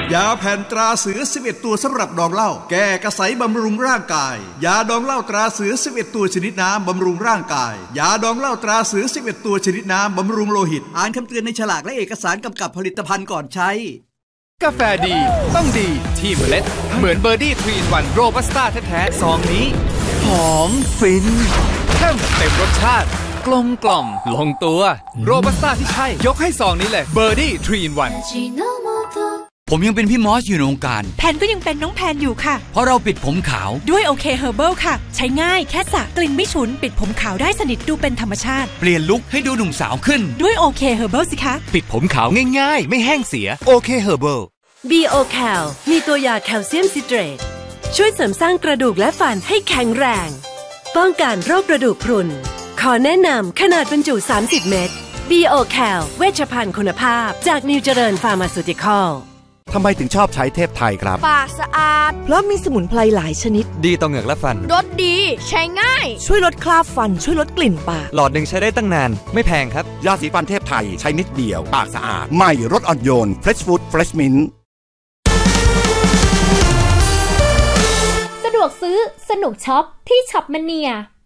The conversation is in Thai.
ยาแผ่นตราเสือ11ตัวสำหรับดองเหล้าแก้กระสายบำรุงร่างกายยาดองเหล้าตราเสือ11ตัวชนิดน้ำบำรุงร่างกายยาดองเหล้าตราเสือ11ตัวชนิดน้ำบำรุงโลหิตอ่านคำเตือนในฉลากและเอกสารกำกับผลิตภัณฑ์ก่อนใช้กาแฟดีต้องดีที่เมล็ดเหมือนเบอร์ดี้3-in-1 โรบัสต้าแท้ๆซองนี้หอมฟินเข้มเต็มรสชาติกลมกล่อมลงตัวโรบัสต้าที่ใช่ยกให้ซองนี้เลยเบอร์ดี้3-in-1 ผมยังเป็นพี่มอสอยู่ในวงการแพนก็ยังเป็นน้องแพนอยู่ค่ะเพราะเราปิดผมขาวด้วยโอเคเฮอร์เบิลค่ะใช้ง่ายแค่สระกลิ่นไม่ฉุนปิดผมขาวได้สนิทดูเป็นธรรมชาติเปลี่ยนลุคให้ดูหนุ่มสาวขึ้นด้วยโอเคเฮอร์เบิลสิคะปิดผมขาวง่ายๆไม่แห้งเสียโอเคเฮอร์เบิล BioCal มีตัวยาแคลเซียมซิเตรตช่วยเสริมสร้างกระดูกและฟันให้แข็งแรงป้องกันโรคกระดูกพรุนขอแนะนำขนาดบรรจุ30 เม็ด BioCal เวชภัณฑ์คุณภาพจากนิวเจริญฟาร์มาซูติคอลทำไมถึงชอบใช้เทพไทยครับปากสะอาดเพราะมีสมุนไพรหลายชนิดดีต่อเหงือกและฟันรสดีใช้ง่ายช่วยลดคราบฟันช่วยลดกลิ่นปากหลอดหนึ่งใช้ได้ตั้งนานไม่แพงครับยาสีฟันเทพไทยใช้นิดเดียวปากสะอาดใหม่รสอ่อนโยน Fresh Food Fresh Mint สะดวกซื้อสนุกช็อปที่ช็อปมเนีย